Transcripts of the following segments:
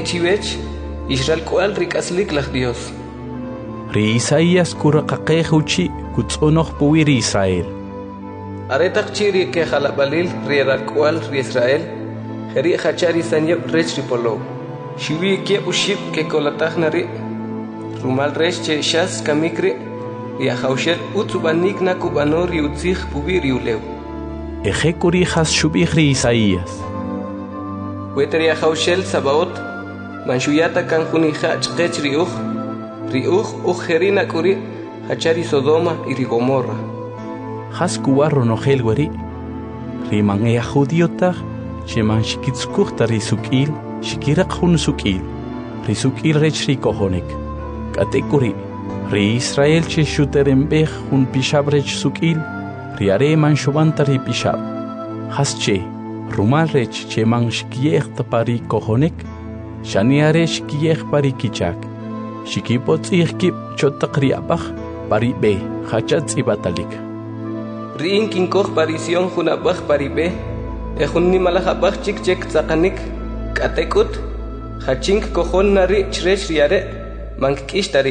chivech, Israel cual ricaslik lach Dios. Ri Isaías kuraqaqejuchi kutsonoq puwiri Israel. Aretak chiri que jalabalil riera cual ri Israel, jeri hachari sanyep rech ripolo. Shiwi ke uship que colatajnari, rumal rech che shas kamikri, y a haushel utsubanik na kubanor y utzich pubiri uleu. Ejekuri has shubihri Isaías. Weteri a haushel sabaot, manshuyata kanjuni hach kech riuch ujerina kuri, hachari Sodoma y Gomorra. Has kuwarro no helwari. Riman ea judiotag, sheman shikitskuchta risukil, shikirak hun sukil. Risukil rech rikohonik. Katekuri. Ri Israel che shuterembech hun pishab rech sukil. Riare man shubanta ri pishab. Has che, rumal rech che man shikiech pari kohonik. Shaniare shikiech pari kichak. Shikipot ihkip chotak riabach pari be, hachat ibatalik. Riin kinkoh parisión junabach paribe, ejunni malajabach chik chek tzakanik, katekut, hachink kohon nari chrech riare, mankishtari.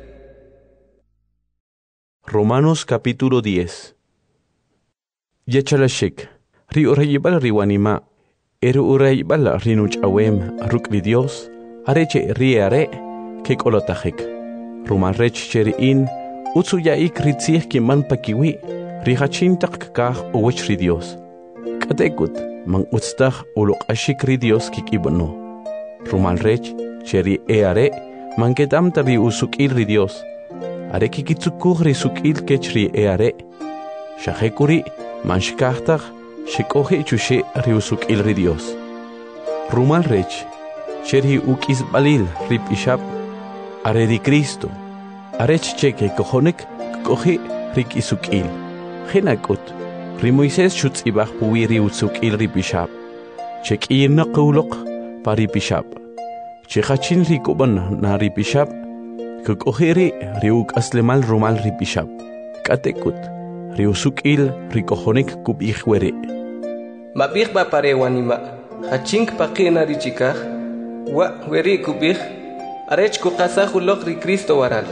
Romanos capítulo 10. Yechalashik, ri urayibal riwanima, urayibal rinuch awem, rukri Dios, areche riare, kek olotajek. Roman rech cheriin, utsuyaik ritzih kiman pakiwi, Rihachintak kah uwechri Dios. Katekut man utstah ulok ashikri Dios kikibano. Rumal rech cheri eare man ketamtari usukilri Dios. Are kikitsukugri sukil kechri eare. Shahekuri man shkahtag shikohi chushe riusukilri Dios. Rumal rech cheri ukis balil rip ishab. Are di Cristo. Arech cheke kohonek kohi rik isukil. Genakut, ri Moisés shutzibach puwiri utsukil ri bishab. Chek irna qawlok pari bishab. Chekachin ri kuban na ri bishab. Kukohiri ri uk aslemal rumal ri bishab. Katekut, ri usukil ri kohonik kubich were. Mabich ba pare wanima, hachink pakina ri chikah, wa weri kubich, arech kukasahulok ri Cristo waral.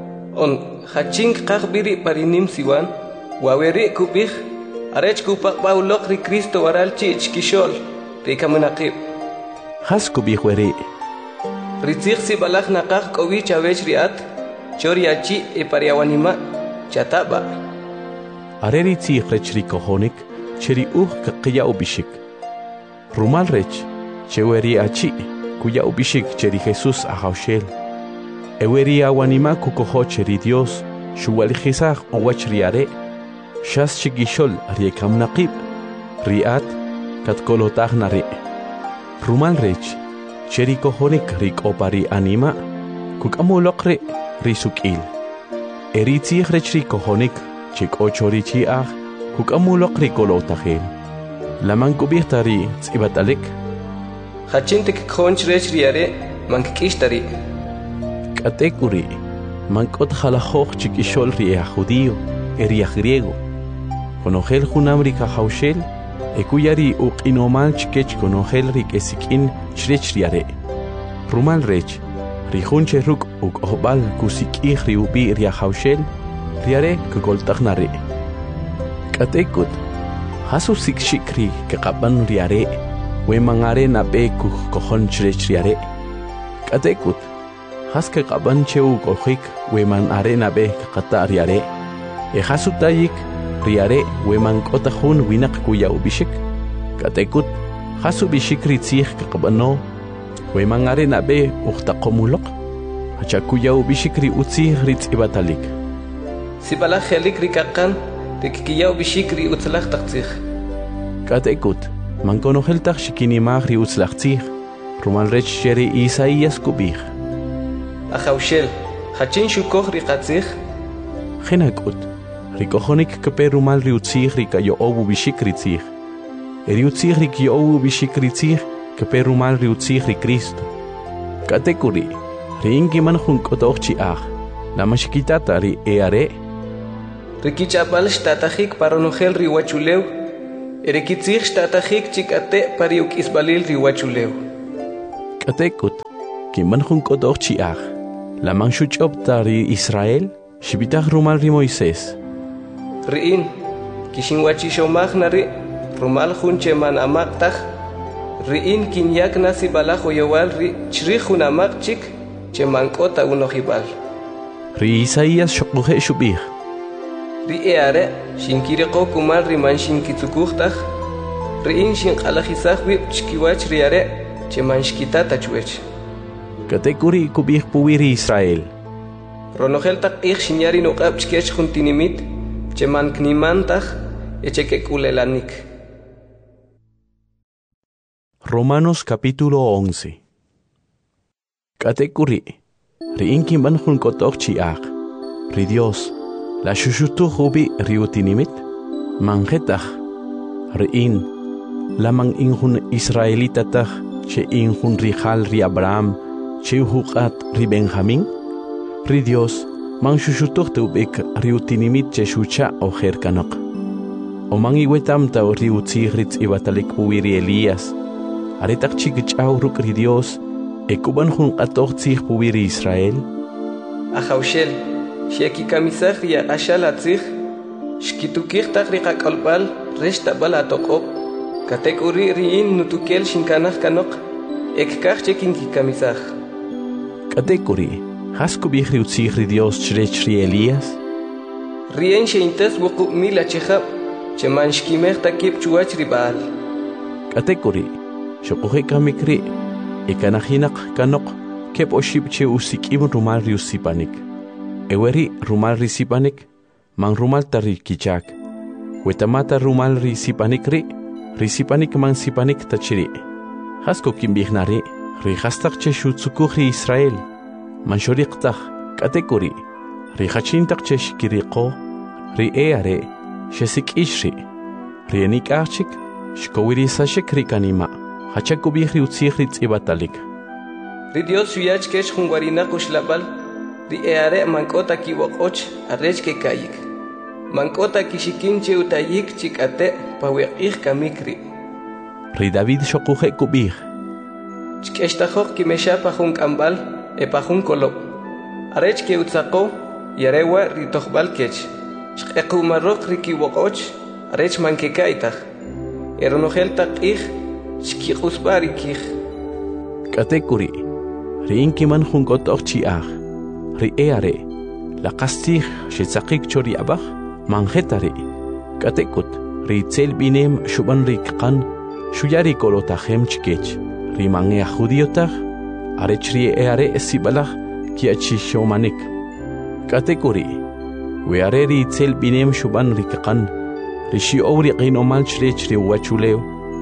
On hachink kakbiri parinim siwan, Waweri kubich, arech kupak baulok ri Cristo waral chich kishol, ri kamunakib. Has kubich weri. Ritzich si balak nakak kowi chavech riat, chori achi e pariawanima, chataba. Areri tzich rech ri kohonik, cheri kaqiya ubishik. Rumal rech, cheweri achi, kuya ubishik cheri Jesus ahaushel. Eweri awanima kukoho cheri Dios, shuwalijizach owach riare. Shas chigishol riekam naqib, riat, katkolotag nare. Rumal rech, cheri kohonik rikopari anima, kukamulokre risukil. Eritzich rech rikohonik, chik ochorichi ag, kukamulokri kolotagel. Laman kubirtari tsibatalik. Hachintik konch rech riare, mankishtari. Katekuri, mankot halahok chikishol ria judío, eria griego. Conogel junamrika haushel, ekuyari uqinomal chkech conogel rik esikin chrechriare. Rumal rech, rihunche ruk uk ohbal kusikih riubi ria haushel, riare kugoltagnare. Katekut, hasu sikshikri kekaban riare, wemangare nabe kukohon chrechriare. Katekut, has kekaban cheu kohik, weman are nabe kekata riare. Ehasu tayik, riare weman kotahun winak kuya ubishik. Katekut, hasu bishik ritzich kakabano, weman are nabe uhtaqomulok, hachakuya ubishik ri utzich ritz ibatalik. Sibala helik rikakan, rikiya ubishik ri utzlach taktzich. Katekut, man konoheltach shikinimag ri utzlachtzich, rumal rech sheri Isaías kubich. Ahaushel, hachin shukoh rikatzich. Genakut, rikohonik keperumal riutzich rikayo obu bishik ritzich. Riutzich rikyo obu bishik ritzich keperumal riutzich ri Cristo. Katekuri, riinki man junkotochi ag, namashikitata ri eare. Rikichapal shtatahik paronogel riwachuleu, erikitzich shtatahik chikate pariuk isbalil riwachuleu. Katekut, kiman junkotok chiach. Lamang shuchop tari Israel, shibitach rumal ri Moisés. Riin, kishinwachishomach nari, rumal junche man amaktach, riin kinyak nasi balajo yowal ri chrijun amak chik, che mankota unohibal. Ri Isaías shokuje shubich. Ri eare, shinkireko kumal ri man shinkitsukuchtach, riin shinkalajisach wib chkiwach riare, che man shkitata chwech. Katekuri kubich puwiri Israel. Ronogel tak ich shinyari nukab chkech juntinimit, che man knimantach, echeke kulelanik. Romanos capítulo 11. Katekuri, riin kimban junkotok chiach. Ri Dios, la shushutu hubi riutinimit, mangetach, riin, lamang injun Israelitatach, che injun rijal ri Abraham, che hukat ri Benjamín, ri Dios, man shushutuch teubik riutinimit che shucha o jerkanok. O man iwetam ta riutzigritz ibatalik puwiri Elías, aretak chikichaw ruk ri Dios, ekuban jun katoch tzig puwiri Israel. Ajaushel, sheki kamisach ri ashal atzig, shkitukirtach ri kakalbal, reshtabal atokop, katekuri riin nutukel shinkanach kanok, ekkach chekinki kamisach. Katekuri, haskubich riutzig ri Dios chrech ri Elías? Rien sheintes wukub mila chehab, che man shkimech takip chuach ri Baal. Katekuri, shokuhe kamikri, ekanahinak kanok, kep oshib che usikim rumal riusipanik. Eweri rumal risipanik, man rumal tari kichak. Wetamata rumal risipanik risipanik man sipanik tachiri. Hasko kimbichnari, rihastak che shutsukuhi Israel. Man shoriktach, katekuri, rihachintak che shikiriko, ri eare, shesik ishri, rienik archik, shkowiri sashek rikanima, hachakubih riutzihritz ibatalik. Ri Dios shuyach kesh jungwarina kushlabal, ri eare mankota kiwokoch, arrech ke kayik. Mankota kishikinche utayik chikate, pawekich kamikri. Ri David shokuje kubih. Chkeshtachok kimesha pajun kambal, pajun kolop. Arech ke utzako, yarewa ritochbal kech. Chkekumarok rikiwokoch, arech mankekaitach. Eronogel takich, chkikusbarikich. Katekuri, riin kiman junkotok chiach. Ri eare, la kastich shetzakik chori abach, manjetari. Katekut, ri tzel binem shuban rikkan, shuyari kolotachem chkech. Ri mange judiotach, arech ri eare esibalach, kiachishomanik. Katekuri, weare ri tzel binem shuban rikkan, ri shiori qinomal chrech ri wachuleo.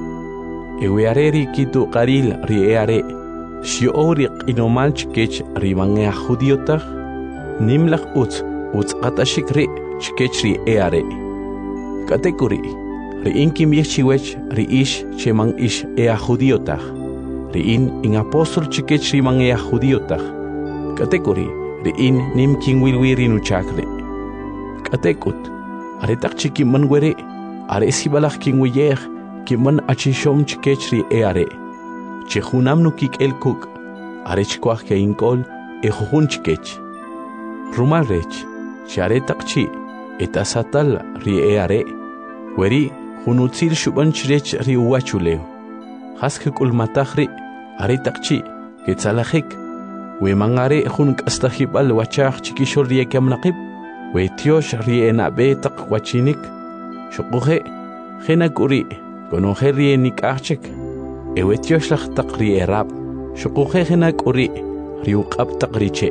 Eweare ri kitu qaril ri eare, shiori qinomal chkech ri mange judiotach, nimlach qatashik ri chkech ri eare. Katekuri, ri inkim yichiwech ri ish chemang ish ea judiotach. Riin in apostol chikech ri mang ea judiotach. Katekuri, riin nim king wilwiri nuchakre. Katekut, aretak chikiman were, are sibalach king wiyech, kiman achishom chikech ri eare. Chehunam nukik el kuk, arech kwach ke inkol, ehun chikech. Rumal rech, charetak chi, etasatal ri eare. Weri, hunutzil shuban chrech ri uachuleo. Haskek ulmatachri, aretakchi, ketzalajik, we mangare jun kastahibal wachach chikishor riekam naqib, we tiosh riena betak wachinik, shukuhe, jenakuri, konoje rienik archik, ewe tiosh lachtak rierab, shukuhe jenakuri, riukab takriche,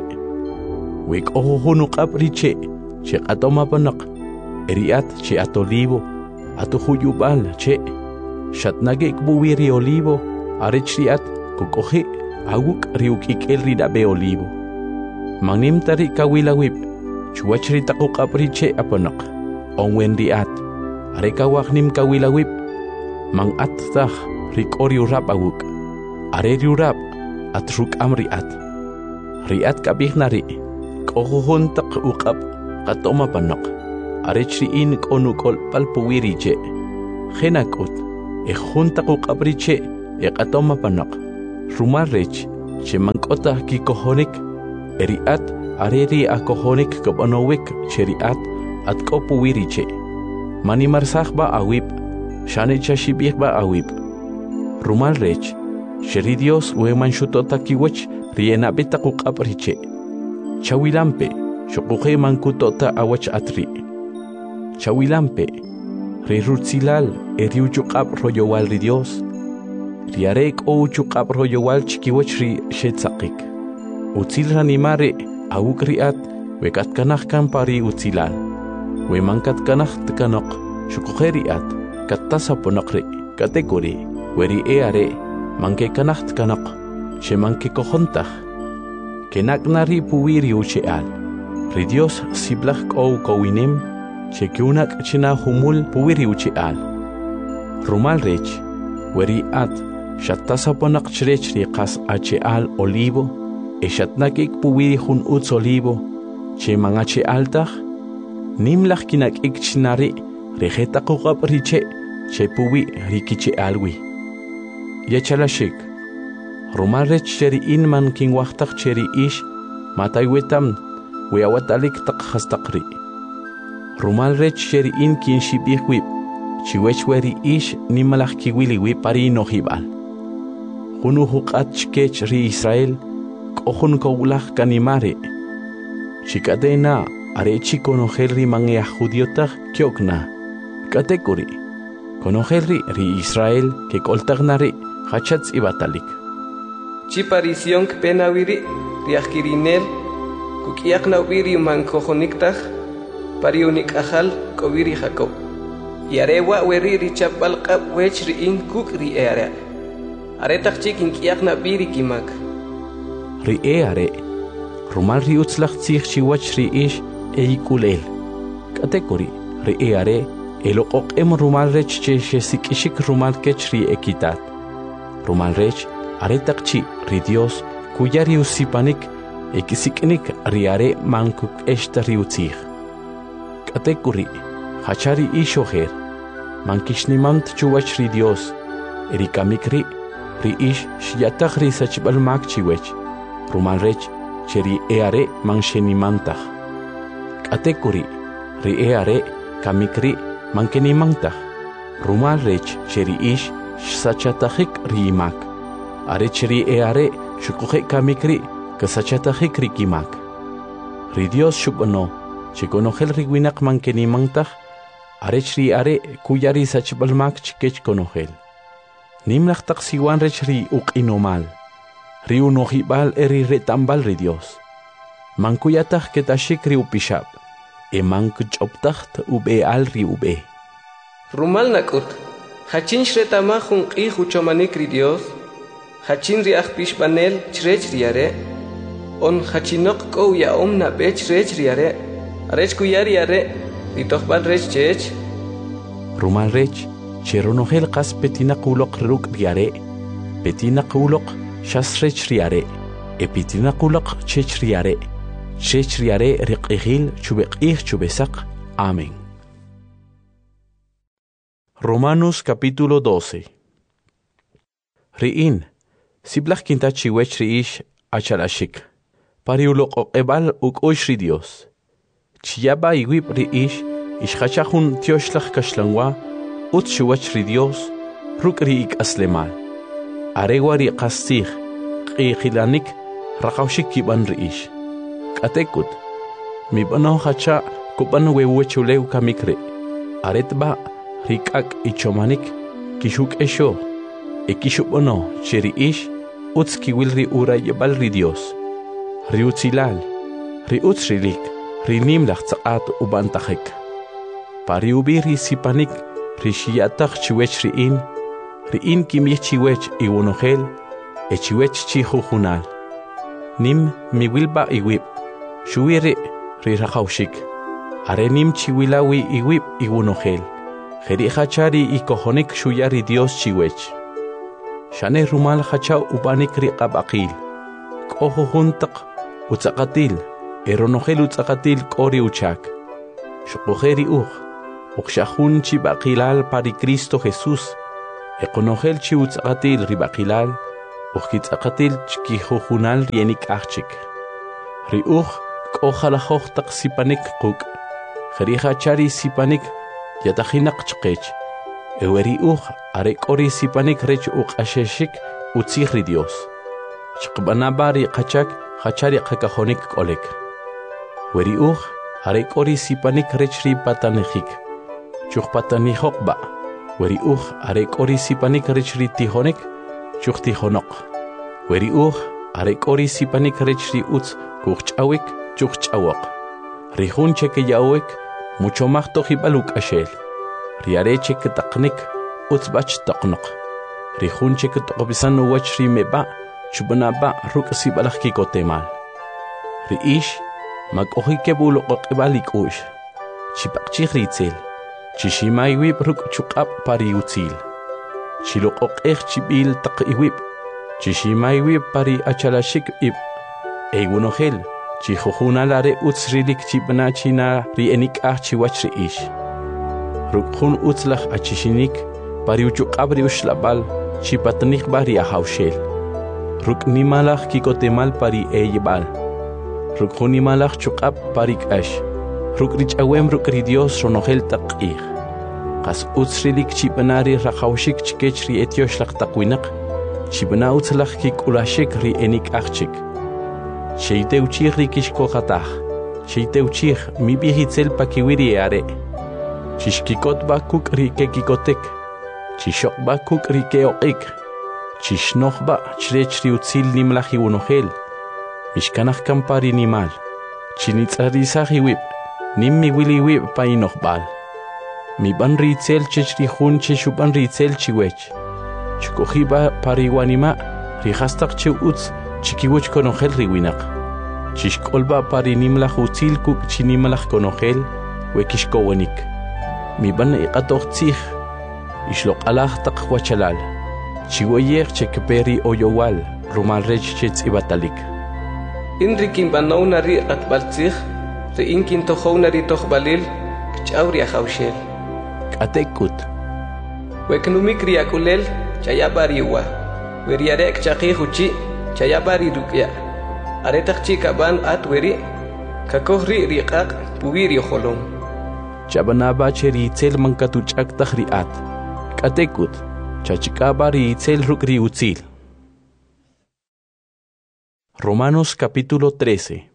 wek ohunukab riche, che atoma panak, eriat che atolivo, atuhuyubal che, shatnagek buwiri olivo, arechriat, kukohe, aguk riukik el ridabe olivo. Mangnim tari kawilawip, chuachri takuk apriche apanak, onwen riat, arekawak nim kawilawip, mang attah rikori urap aguk, areri urap, atruk amriat. Riat kabihnari, kohuhuntak ukap, katoma panak, arechriin konukol palpuwiriche, henakut, juntak ukapriche, ekatoma panak, rumarrech, Chemankota ki kohonik, eriat areri a kohonik kabanowik cheriat at kopu wiriche. Mani marsachba awip, shane chashibihba awip. Rumal rech, sheri Dios weman shutota kiwach riena beta kukapriche. Chawilampe, shokuhe mankutota awach atri. Chawilampe, rirutzilal eriuchukap royowal ri Dios. Riarek o uchukap royowal chikiwach ri shetzakik. Utzil ranimare awukriat wekat kanach kampari utzilal. Wemankat kanach tkanok shukukeriat kattasaponokri kategori weri eare manke kanach tkanok shemanke kohontach. Kenaknari puwiri ucheal. Ri Dios siblach o kowinim chekiunak china humul puwiri ucheal. Rumal rech weri at shattasaponak chrech riqas acheal olivo eshatnakik puwiri hun uts olivo chemangache altach nimlach kinak ikchinari rejeta qaqap riche chepuwi rikiche alwi yachalashik rumal rech cheri inman king waqtaq cheri ish mataywetam weawatalik taqhastaqri rumal rech cheri in kin shibihwi chiwechweri ish nimlach kiwiliwi pari nohibal hunu huqat chkech ri Israel kohun kowlach kanimare chikadena arechi konojelri mangia judiotag kyokna kategori konojelri ri Israel ke koltagnari hachats ibatalik Chiparición penawiri riakirinel kukiakna wiri mankojoniktaj pariunik ajal kowiri Jacob yarewa weri richapal qab wech ri in kuk ri area aretak chikin kiakna biri kimak ri are rumal ri utzlach tzich chiwach ri ish eikulel kategori ri are eloqoq em rumal rech che sikishik rumal kech ri ekitat rumal rech aretaqchi ri Dios kuyari usipanik ekisiknik ri are mankuk eshta ri utzich kategori hachari ishoher mankishnimant chuwach ri Dios erikamikri ri ish shiyatach ri sachbal mak chiwech rumal rech cheri eare manshenimantach kategori ri eare kamikri mankenimantach rumal rech cheri ish sachatachik ri imak are cheri eare shukuhe kamikri kasachatachik ri kimak ri Dios shubono chikonojel ri winak mankenimantach are chri are kuyari sachbal mak chikech konojel nimlach taqsiwan rech ri uqinomal ri unohibal eri retambal ri Dios mankuyatach ketashik ri upishab mankuchoptacht ubeal ri ube rumal nakut hachin shretama hun qi huchomanik ri Dios hachin ri akhpish banel chrech riare on hachinok ko ya omna bech rech riare arech kuyari are ri tohbal rech chech rumal rech cheronogel qas petina quloq ruk riare petina quloq shasrech riare epitina quloq chech riare chech riare riqihil chubeqih chubesaq amén. Romanos capítulo 12. Riin siblach kinta chiwech riish achalashik pariuloq oqebal ukosh ri Dios chiyaba iwib riish ishkhachahun tioshlach kashlangwa ut chiwech ri Dios ruk riik aslemal aregwari qastig qiqilanik raqawshik kiban riish katekut mi bano hacha kuban wewechuleu kamikre aretba rikak ichomanik kishuk esho ekishubono cheri ish utski wilri ura yebal ri Dios ri utzilal ri utzrilik ri nimlach tsaqat ubantachik pari ubiri sipanik ri shiyatach chiwech ri in kimich chiwech iwonogel e chiwech chihuhunal nim mi wilba iwib shuwiri ri raqawshik are nim chiwilawi iwib iwonogel Jeri hachari ikohonik shuyari Dios chiwech. Shane rumal hacha ubanik riqab aqil. Koho huntaq utzaqatil. Eronogel utzaqatil kori uchak. Shukojeri uqshahun chi baqilal pari Cristo Jesús. Ekonogel chi utzaqatil ribaqilal. uqkitaqatil chkijujunal rienik achchik. Riuj k'ojalajoj taq sipanik quk'. Jerichachari sipanik yatajinak chqech. Eweriuj arek'ori sipanik rech uq'ashexik utzij ri Dios. Chqb'anaba ri qachak hachari qakajonik k'olek. Weriuj arek'ori sipanik rech ri patanejik. Chujpatanijoqba. Weriuj arek'ori sipanik rech ri tijonek. Chujtijonoq. Weriuj arek'ori sipanik rech ri utz kujch'awik chujch'awoq. Rijun chekeyawek mucho más tojib'al uk'axel. Riare cheketaqnik utzb'ach toqnoq. Rijun cheketoqbisan uwach ri meba chub'anaba ruk' sib'alaj kikotemal. Ri'ix mak'ojikeb uloqoq'ib'al ik'u'x. Chipaqchij ritzel. Chiximay wib ruk' chuq'ab' pari utzil. Chiloqoq'ej chib'il taq iwib. Chiximay wib pari achalashik ib. Eywunojel chijujunal are utz rilik chib'ana china ri enik'aj chiwach ri'ix. Ruk'jun utzlaj achishinik pari uchuq'ab' ri uxlab'al chipatnijb'a ri ajawxel. Ruk' nimalaj kikotemal pari eyib'al. Ruk'jun nimalaj chuq'ab' pari k'ax. Ruk' rich'awem ruk' ri Dios ronojel taq q'ij. Qas utz rilik chib'ana ri rajawxik chkech ri etyoxlaj taq winaq. Chib'ana utzlaj kik'ulaxik ri enik'ajchik. Xeiteuchij ri kixkojataj. Xeiteuchij mib'ij itzel pakiwiri are. Chixkikotba kuk' ri kekikotek. Chixoqba kuk' ri keoq'ik. Chixnojba chrech ri utzil nimlaj iwunojel. Mixkanaj kampari nimal. Chinitz'arisaj iwib. Nimmi wili wib pa inojb'al. Mib'an ri itzel chech ri jun chexub'an ri itzel chiwech. Chkojiba pari wanima ri jastaq che utz chikiwech konojel ri winaq. Chixk'olba pari nimlaj utzil kuk' chinimlaj konojel wekixkowenik. Mib'an iq'atoj tzij ixloq'alaj taq wachalal. Chiweyej chekperi oyowal rumal rech chetz'ibatalik. Inri kinbanowna ri q'atb'al tzij ri inkintojowna ri tojb'alil kch'aw ri ajawxel. K'atek'ut. Weknumik ri ak'ulel chayaba ri uwa. Weriare k'chaqij uchi chayaba ri ruk'ya. Aretaq chi kab'an at weri kakoj ri ri q'aq' puwi ri ojolom. Chab'anaba che ri itzel mankatuch'aktaj ri at. K'atek'ut. Chachik'aba ri itzel ruk' ri utzil. Romanos capítulo 13.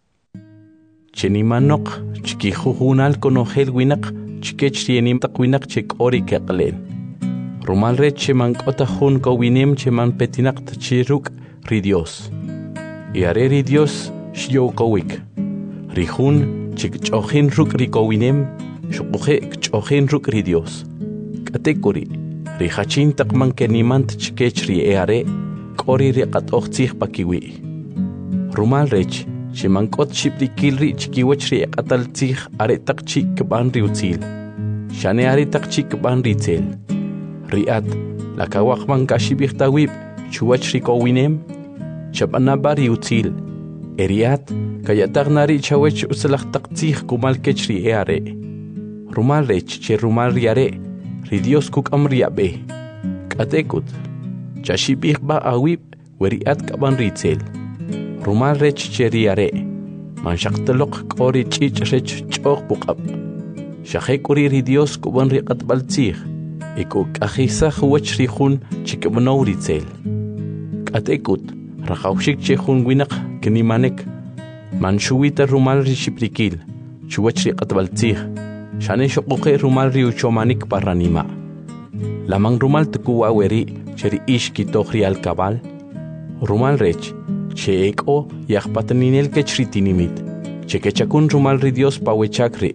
Chenimanok chikijujunal konojel winaq chikech rienim taq winaq chek'ori keqlen. Rumal rech chemank'ota jun kowinem chemanpetinaq chiruk ri Dios. Iare ri Dios xyowkowik. Ri jun chikch'ojin ruk' ri kowinem xuquje kch'ojin ruk' ri Dios. K'atekuri ri jachin taq mankenimant chikech ri eare k'ori ri q'at'oj tzij pakiwi'. Rumal rech chemank'ot xibrikil ri chikiwech ri eq'atal tzij are taq chi kb'an ri utzil. Xane are taq chi kb'an ri tzel. Ri'at lakawaq mank'axib'ij tawib' chuwach ri kowinem chab'anaba ri utzil. Eriat kayataq nari chawech utzlaj taq tzij kumal kech ri eare. Rumal rech che rumal ri are ri Dios kuk'am ri ab'e. K'atek'ut chashib'ijb'a awib' weri'at k'ab'an ri tzel. Rumal rech che ri are manxaqtaloq k'ori ch'ich' rech ch'oj puq'ab'. Xajek'uri ri Dios kub'an ri q'atb'al tzij y kuk'ajisaj wach ri jun chikb'now ri tzel. K'atek'ut rajawxik che jun winaq kinimanek manxuwita rumal ri xibrikil chuwach ri q'atb'al tzij. Xane xoqoqe rumal ri uchomanik parranima. Lamang rumal tukuwa weri che ri ix kitoj ri alkabal. Rumal rech che ek'o yajpataninel kech ri tinimit. Che kechakun rumal ri Dios pawechak ri.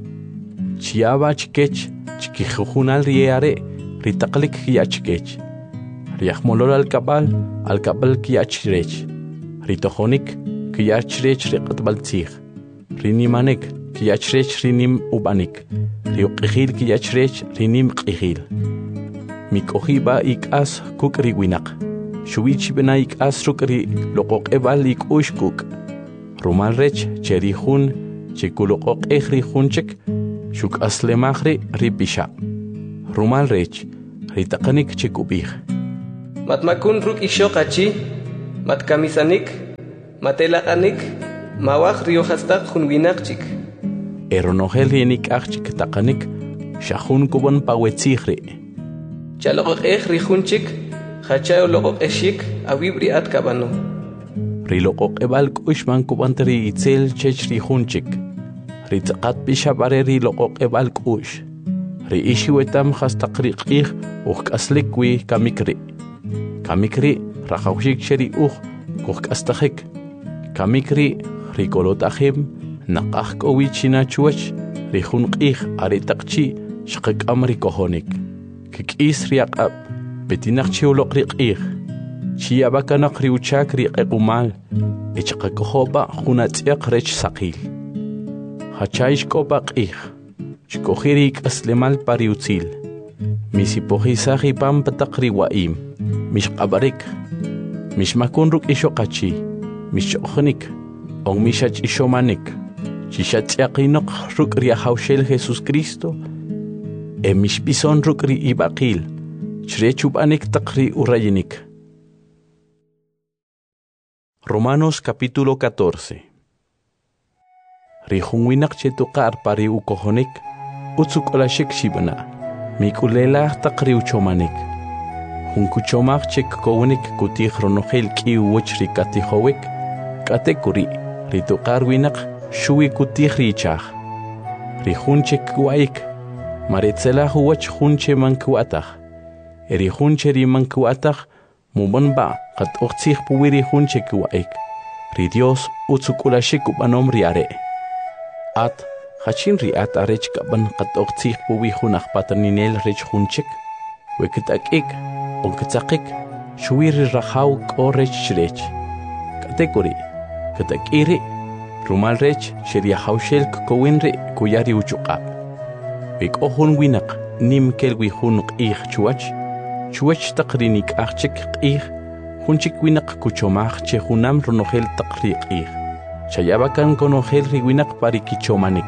Chiaba chikech chikijujunal ri eare ri taqlik kiyachkech. Ri ajmolol alkabal kiyachrech. Ri tojonik kiyachrech ri q'atb'al tzij. Ri nimanek kiyachrech ri nim ub'anik. Ri uq'ijil kiyachrech ri nim q'ijil. Mik'ojiba ik'as kuk' ri winaq. Xuwichib'na ik'as ruk' ri loqoq'eb'al ik'ux kuk'. Rumal rech che ri jun chikuloqoq'ej ri junchik xuk'aslemaj ri pixab'. Rumal rech ri taqanik chikub'ij. Matmakun ruk ishoqachi, matkamisanik, matelaqanik, mawaq riohastaq hunwinaqchik. Eronogel rienik achik taqanik, shahun kubon pawetzihri. Chaloqeq rijunchik, hachayo loqoqeshik, awibri atkabano. Riloqoq ebalk ushman kubantri itzel chech rijunchik. Ritzaqat bishabare riloqoq ebalk ush. Ri ishiwetam hastaqriqih uqaslikwi kamikri. Kamikri rajawshik sheri kuqastajik. Kamikri rikolotahim naqaj kowichina chuach rijunqih aritaqchi shqaqam rikohonik. Kikis riaqab betinaqchi uloqriqih. Chiabakanaq riuchak riqequmal ichqakohoba junatsiaq rech saqil. Hachaish kopaqih. Chkojirik aslemal pariutzil. Misipojisaji pampataqri waim. Mishqabarik. Mishmakunruk ishoqachi. Mishoqnik. On mishach ishomanik. Chishatsiaqinoq ruk riahaushel Jesus Cristo. Mishpison ruk ri ibaqil. Chrechubanik taqri urayinik. Romanos capítulo 14. Rijunwinak chetuqar pari ukohonik. Utsuk olashik shibana. Mikulela taqri uchomanik. Hunkuchomaq chek kowenik kutih ronogel ki uochri katihowik. Katekuri. Rituqar winak shui kutih richach. Rijunchek kuaik. Maritzela huwach hunche mankuatach. Rijunche rimankuatach. Mubanba kat oxig puwiri hunche kuaik. Ri Dios utsuk olashik ubanom riare. At hachin riat arech kaban kat oxig puwi hunach pataninel rech hunchek. Wekitakik. Onkitzakik, shuiri rahaw korech shrech. Katekuri, katakiri, rumal rech, sheriahaushel kowinri kuyari uchuqab. Wik ohun winak, nim kelwi hunuk chuach, chuach takrinik achik hunchik winak kuchomach che hunam ronogel takri Chayabakan konogel riwinak parikichomanik.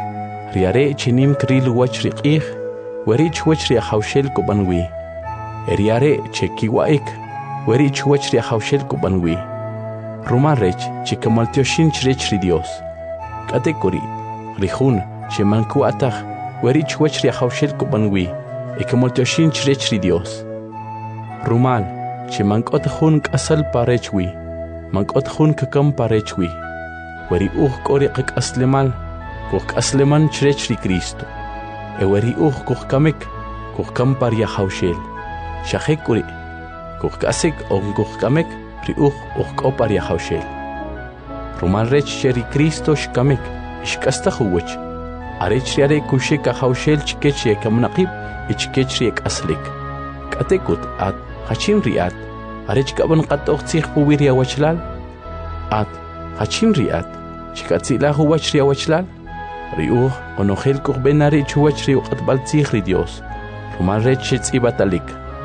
Riare chinim kril wach werich wach riahaushel kobanwi. Eriare chekiwaik, weri chuach riahaushel kubanwi. Rumarech chikamaltioshin chrech ri Dios. Katekuri, rijun, chemanku atach, weri chuach riahaushel kubanwi, ekamaltioshin chrech ri Dios. Rumal, chemankot hun kasal parechwi, mankot hun kakam parechwi. Weri kori aslemal, asleman chrech ri Cristo. Weri kamek, kam pariahaushel. Shahekuri, Kukasik o Kukamek, Riuch o Koparia Haushel. Rumal rech sheri Cristo shkamek, Shkastahuwich, Arechriare Kushika Haushel Chikechi Kamnakib, Ichkechri Aslik. Katekut at Hachin Riat, Arechkaban Katoxich Puwiria Wachlal, at Hachin Riat, Chikatzilahu Wachria Wachlal, Riuch, Onohel Kurbenari Chuachri at Baltzihri Dios, Rumal rech Ibatalik.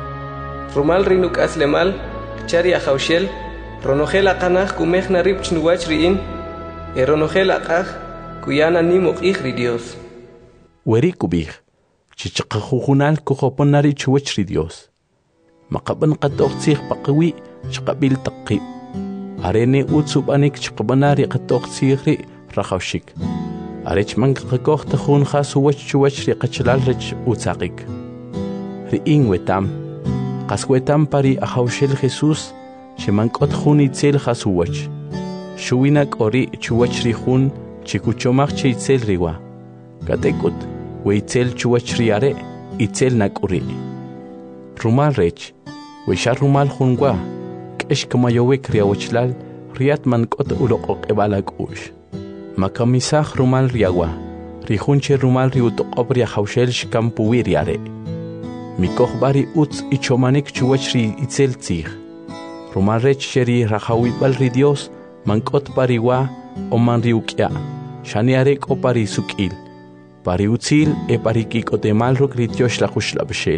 Rumal rinuk aslemal, chari ahaushel, ronogel aqanaj kumej narib chnuwach riin, ronogel aqaj kuyana nimok ri Dios. Weri kubij, chichaqajujunal kujoponari chuwach ri Dios. Maqaban qatoqtzij paqwi chqabil taqib. Arene utsubanik chqabanari qatoqtzij ri rajawshik. Arech manqaqoj tajun jasuwach chuwach ri qachlal rech utzaqik. Riin wetam. Qaswetam pari ahaushel Jesus, shemankot jun itzel jasuwach. Shuwinak ori chuwach rihun, chikuchomach che itzel riwa. Katekut, we itzel chuwach riare, itzel nak ori. Rumal rech, we shar rumal junwa, kesh kamayowek riawachlal, riat mankot uloqok ebalak ush. Makamisach rumal riawa, rihunche rumal riutoqob riahaushel shkampuwi riare. Mikoh bari utz ichomanik chuachri itzel tzig. Rumarech sheri rajawibal ri Dios, mankot pariwa o manriukia, shaniarek o pari sukil. Pari utzil e pari kikotemal ruk ritiosh la beshel.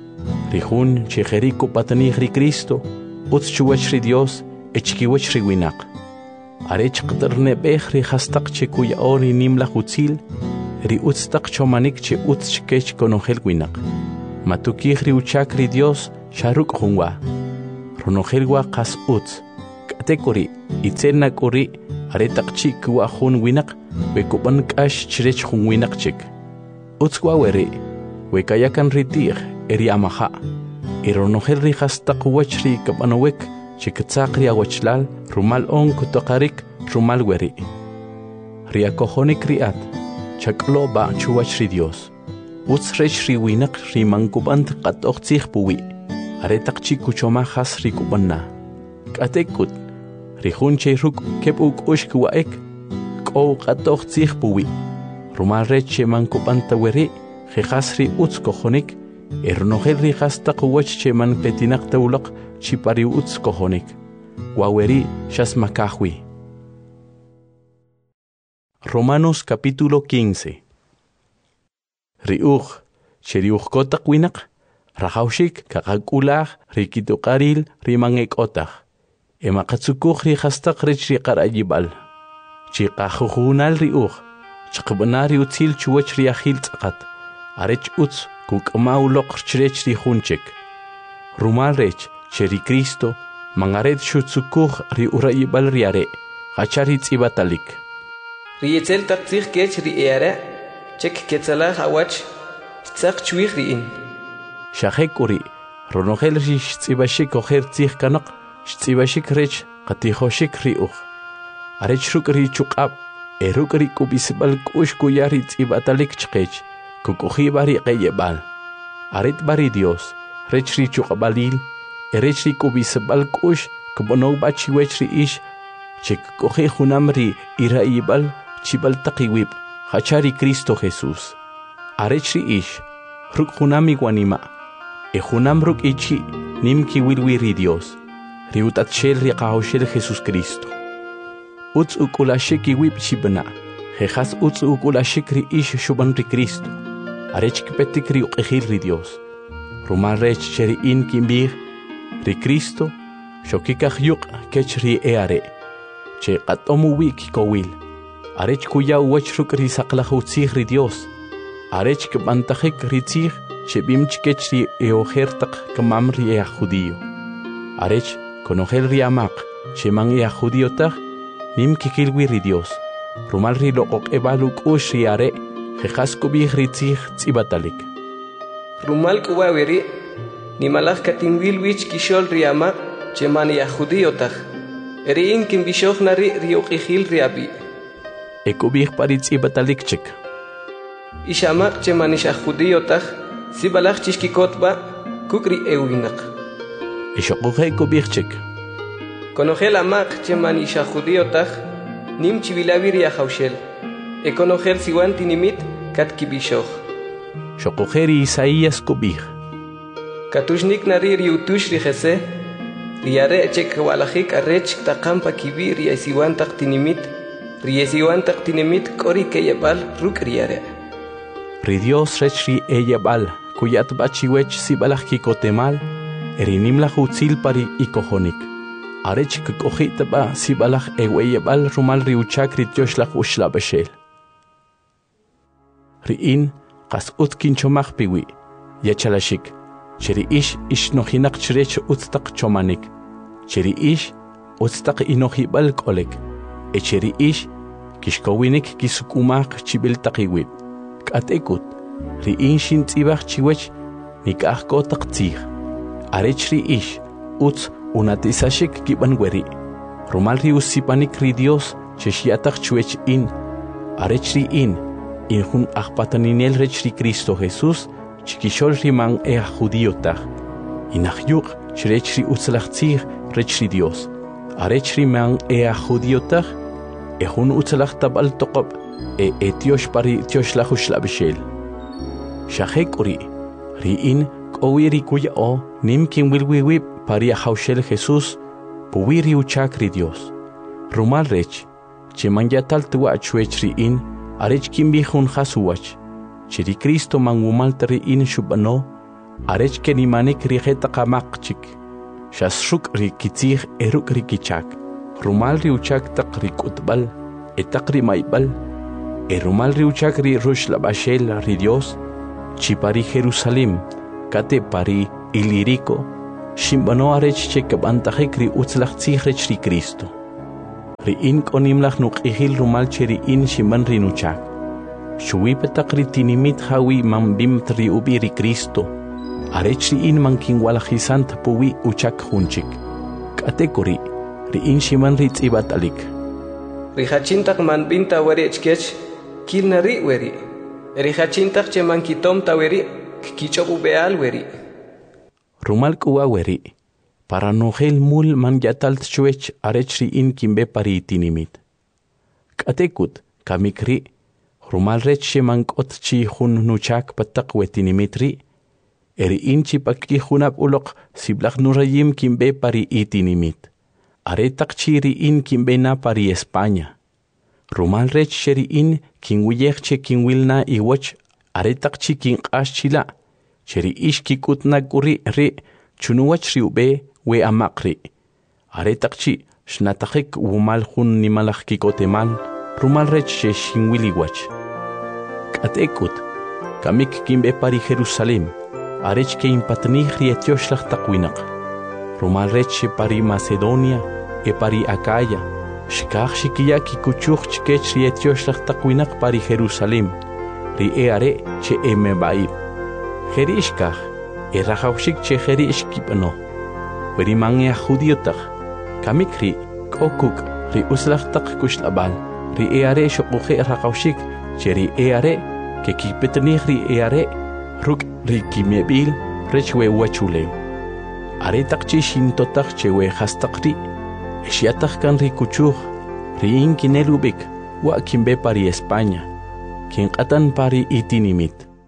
Rijun chejeriku patanig ri Cristo, utz chuachri Dios, echkiwachri winak. Arech qterne bech ri hastak chekuya ori nim la utzil, ri utz tak chomanik che utz chkech konogel winak. Matukih ri uchak ri Dios, sharuk junwa. ronojelwa qas utz katekuri itselna kuri aretaqchi kuwa hun winak bekuban kash chirech hun winak chik utz waweri wekayakan ritir eri amaha ironojel rihastaq wachri kabanowek chiktsaqri awachlal rumal on kutoqarik rumal weri riakojonik riat chaklo ba chuwachri Dios utz rech riwinak rimankubant qatoqtzig puwi aretaqchi kuchomajas rikubanna katekut rihunche ruk kepuk ushkuwaek ko qatoqtzig puwi rumal rech mankubanta weri jehasri utz kojonik ernojel rihastaq wach cheman petinak tawlaq chipari utz kojonik waweri shasmakahwi. Romanos capítulo 15. Riuj cheriujkotaq winak rajawshik kaqakulaj rikituqaril rimangekotaq emaqatsukuj rihastaq rech riqarayibal chiqajujunal riuj chqbnari utzil chuwach riajil tzaqat arech utz kuk'mawloq chrech rijunchik rumal rech cheri Cristo mangaret shutsukuj riurayibal riare qachari tz'ibatalik riyetzel taqtzig kech ri'era chek ketsalaj awach tzaq chwij ri'in shajekuri ronojel rish tz'ibashik ojer tzig kanaq shtz'ibashik rech qatijoshik riuj arech ruk richuq'ab eruk rik'ubisbal k'ush kuyari tz'ibatalik chqech kuk'ujibari qeyebal aret bari Dios rech richuq'balil erech rik'ubisbal k'ush kb'onow bachiwech ri'ix chek k'uji junam ri irayibal chibal taqiwib hachari Cristo Jesús arech ri'ix ruk junam iguanima junam ruk ichi nim kiwilwiri Dios riutatshel riqahoshel Jesús Cristo utz uk'ulashik iwib chibna jejas utz uk'ulashik ri'ix shuban ri Cristo arech kipetik riuq'ijil ri Dios rumal rech cheri'in kimbij ri Cristo xokikaj yuq kech ri eare che qat'omu wi kikowil arech kuyaw wach ruk risaqlaj utzij ri Dios arech kb'antajik ri tzij chebimch kech ri eojertaq kmam ri ea judío arech konojel ri amaq cheman ea judío taj nim kikilwi ri Dios rumal ri loqoq'ebal uk'ux ri are jejas kubij ri tzij tz'ibatalik rumal kuwaweri nimalaj katinwilwich kixol ri amaq cheman ea judío taj eri'in kimbixojna ri uq'ijil ri abi ekubij pari tz'ibatalik chik ixamaq cheman ixa judío taj sibalaj chixkikotba kukri ewinaq ixoquje ekubij chik konojel amaq cheman ixa judío taj nim chibilawi ri ajawxel ekonojel siwan tinimit katkibixoj xoquje ri Isaías kubij katushnikna ri utush ri jese ri are chek walajik arech taqampa kibi ri siwan taq tinimit ri siwan taq tinimit k'ori keyebal ruk ri are ri Dios rech ri eyebal kuyat bachiwech sibalaj kikotemal erinimlaj utzil pari ikojonik arech kuk'ojitba sibalaj eweyebal rumal ri uchak ri tioxlaj uxlabexel ri'in qas ut kinchomaj piwi yachalashik cheri ix nojinaq chrech utztaq chomanik cheri ix utztaq inojibal k'olek cheri ix kixkowinik kisukumaj chibil taqiwib k'atekut ri'in xintz'ibaj chiwech nik'ajkotaq tzij arech ri ix utz unatisashik kib'an weri rumal ri usipanik ri Dios chexyataq chwech in arech ri in jun ajpataninel rech ri Cristo Jesús chikixol riman ea judío taj inajyuq chrech ri utzlaj tzij rech ri Dios arech riman ea judío taj jun utzlaj tabal toqob etiosh pari tioxlaj uxlabexel xajek'uri ri'in k'owi ri kuya'o nim kinwilwiwib pari ajawxel Jesús puwi ri uchak ri Dios rumal rech cheman yatal tuwa chwech ri'in arech kimbij jun jas uwach chiri Cristo mangumalta ri'in xub'ano arech kenimanik rijeta qamaq chik xasruk ri kitzij eruk ri kichak rumal ri uchak taq ri k'utb'al etaq ri mayb'al rumal ri uchak ri ruxlab'axel ri Dios chi pari Jerusalem kate pari Ilirico shimbano arech che kabantajek ri utzlach tzichrech ri Cristo. Ri in konimlach nuqihil rumal che ri in shimban ri nuchak. Shuipetak ri tinimit hawi mambim tri ubi ri Cristo. Arech ri in mankinwalajisant puwi uchak hunchik. Katekori ri in shiman ri tzibatalik. Ri hachintak manbinta werech kech kilna ri weri. Ri hachintak che mankitom ta weri kichobu beal weri. Rumal kuwa weri. Para nogel mul man yatalt chuech arech ri in kimbe pari tinimit. Katekut kamikri rumal rech mankot chi hun nuchak patak wetinimitri. Eri inchi pakki hunap ulok siblak nurayim kimbe pari itinimit. Aretak chiri in kimbe na pari España. Rumal rech sheri in kinwiyekche kinwilna iwach aretak chi kinqash chila. Cheri ish kikutna guri ri chunuwach riube we amakri. Aretak chi shnatakik wumal hun nimalak kikotemal rumal rech she shinwiliwach. Katekut kamik kimbe pari Jerusalem. Arech que impatnih rietioshlag takwinak. Rumal rech pari Macedonia, e pari Acaya. Shkach shikia kikuchuch chkech rietioshlag takwinak pari Jerusalem. Ri are che emebaib. Jerishkach, e rajaushik che jerishkipano. Veri mangia judiotach. Kamikri, kokuk, ri uslach tak kushlabal. Ri are shokuche rajaushik, che ri are, que kipetnih ri are. Ruk rikimebil rechwe wachuleu. Aretak chi shintotak chewe hastakri. Eshiatak kan rikuchuj. Riin kinelubik. Wa kimbe pari España. Kinkatan pari itinimit.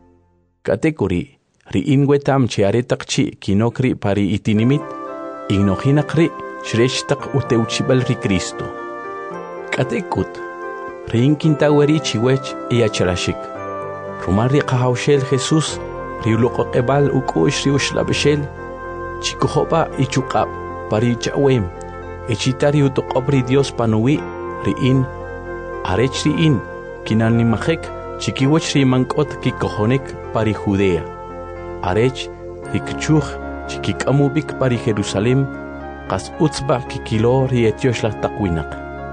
Katekuri. Riin wetam che aretak chi kinokri pari itinimit. Ignohinakri shreshtak uteuchibal ri Cristo. Katekut. Riin kintaweri chiwech iacharashik. Rumari qahawshel Jesús riuluqo qebal ukush riushlabshel chikuhoba ichuqab pari chawem echitari utoqobri Dios panuwi riin arech riin kinanimajek chikiwach rimankot kikohonek pari Judea arech rikchuj chikikamubik pari Jerusalem qas utzba kikilo rietioshla taqwinak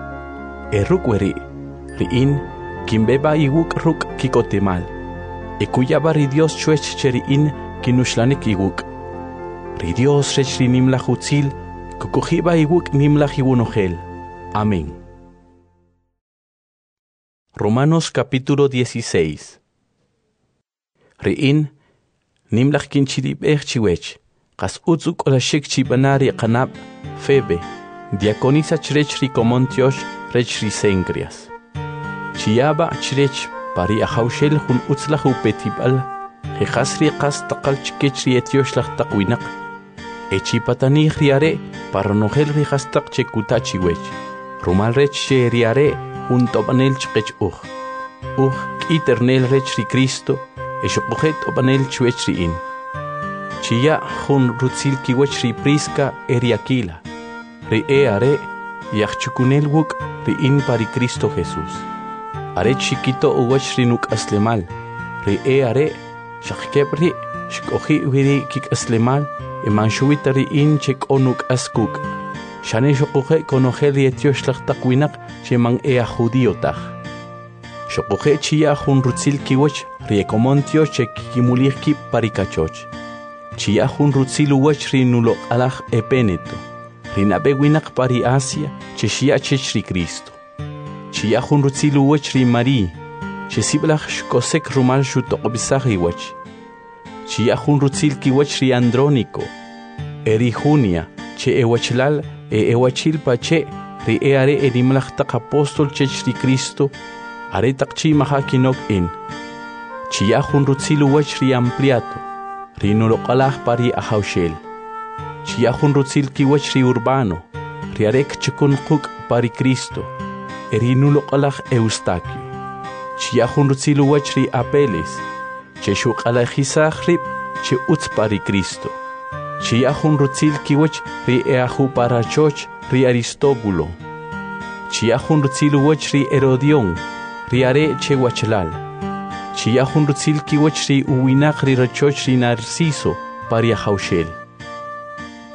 erukweri riin kimbeba iwuk ruk kikotemal Ekuyaba ri Dios chuech cheri in kinushlanik iwuk. Ri Dios rech ri nimlach utzil, kukujiba iwuk nimlach iwunogel. Amén. Romanos capítulo 16. Ri in nimlach kinchirib chiwech, kas utzuk olashik chibanari kanab, Febe, diaconisa chrech ri komontiosh rech ri Cencreas. Chiaba chrech pari ahawshel hun utzlach upetibal, jejasri qas taqal chkechri etioshlag taqwinak. Echipatani riare para nogel rijastaq chekutachi wech. Rumal rech che riare hun tobanel chkech kiternel rech ri Cristo, eshopujet tobanel chwech ri in. Chia hun rutzil kiwech ri Prisca eriakila. Ri are yachchukunel wuk ri in pari Cristo Jesús. Are chiquito uwach rinuk aslemal. Ri are shakebri shkohi wiri kik aslemal. Emanchuitari in chek onuk askuk. Shane shokuhe konogeli etioshlag takwinak chemang judiotaj. Shokuhe chia hun rutzil kiwach riekomontio chek kimulirki parikachoch. Chia hun rutzil uwach rinulo alaj epeneto. Rinabe winak pari Asia cheshia chechri Cristo. Chia hun rutzil uwach ri Mari. Chesiblach shkosek rumal shutokobisach iwach. Chia hun rutzil kiwach ri Andrónico. Eri Junia, che ewachlal ewachil pache ri eare erimlach tak apostol chech ri Cristo, are tak chi mahakinok in. Chia hun rutzil uwach ri Ampliato, ri nolokalach pari ahawshel. Chia hun rutzil kiwach ri Urbano, ri arek chikun kuk pari Cristo, eri nolokalach Eustaquio. Chia hun rutzil uwach ri Apeles, che shukalajisach rib che utz pari Cristo. Chia hun rutzil kiwach ri eahu parachoch ri Aristóbulo. Chia hun rutzil uwach ri Herodión, ri are che wachlal. Chia hun rutzil kiwach ri uwinach ri rachoch ri Narciso pari ahawshel.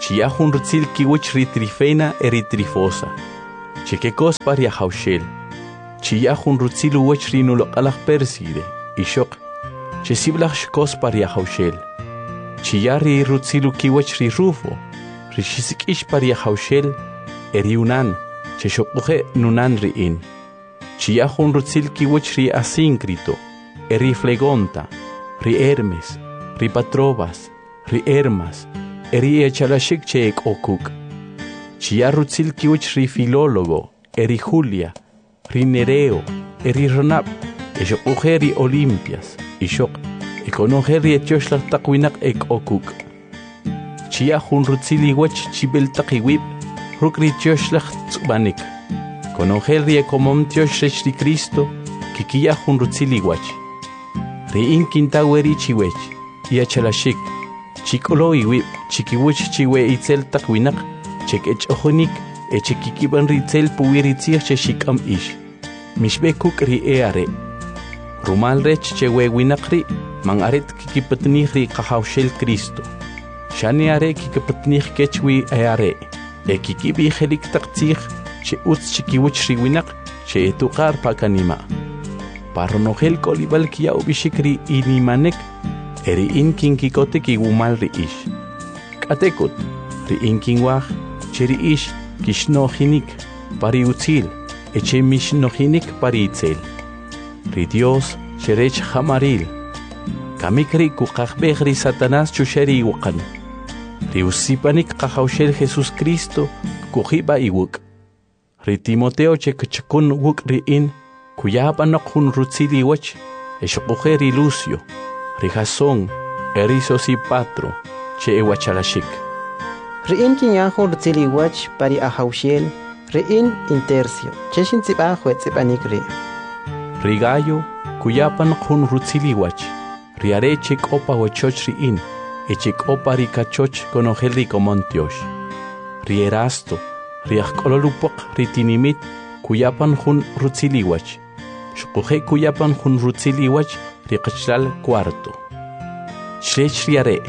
Chiyahun rutzil kiwich ritrifena eritrifosa. Chekekos paria haushel. Chiyahun rutzil uwech rinulo alach perside. Ishok. Chesiblach shkos paria haushel. Chiyari rutzilu kiwech rirufo. Rishisik ish paria haushel. Eriunan. Cheshokuje nunan riin. Chiyahun rutzil kiwech ri asíncrito. Eri flegonta. Ri Hermes. Ri Patrobas. Ri Hermas. Eri echalashik cheek okuk. Chia rutzil kiwich ri Filólogo, eri Julia, ri Nereo, eri Ronab, eshok ujeri Olimpias, ishok, ekonojeri etioshlar takwinak ek okuk. Chia hun rutzil iwech chibel takiwib, rukri tioshlar tsubanik. Konojeri ekomom tioshresh ri Cristo, kikia hun rutzil iwach. Ri inkintaweri chiwech, iachalashik, chikolo iwib, chikiwich chiwe itzel takwinak, chek ojonik, echekikiban ritzel puwiritzir cheshikam ish. Mishbekuk ri eare. Rumal rech chewe winakri, man aret kikipatnih ri kahaushel Cristo. Shani are kikipatnih kechwi eare. Ekikibi helik taktzir, che utz chikiwich ri winak, che etukar pakanima. Parronogel kolibal kia ubishikri inimanek, eri inkin kikote kigumal ri ish. Katekut, ri inkin wach, cheri ish kishnohinik pari utzil, eche mishnohinik pari itzel. Ri Dios cherech hamaril. Kamikri kukakbehri Satanás chusheri iwakan. Ri usipanik kahaushel Jesus Cristo kuhiba iwuk. Ri Timoteo chekachakun wuk ri in, kuyapanok hun rutzili wach, eshokujeri Lucio. Ri Jasón, eri Sosipatro, che ewachalashik. Riin kinyahun rutzili wach pari ahaushel, riin intercio, cheshin tzipa huetzipanik ri. Rigayo, kuyapan kun rutzili wach, riare chek opa wachoch riin, echek opa rikachoch konogel rikomontiosh. Rierasto, riachkololupok ritinimit, kuyapan kun rutzili wach, shukuje kuyapan kun rutzili wach, rikachlal cuarto. Shrech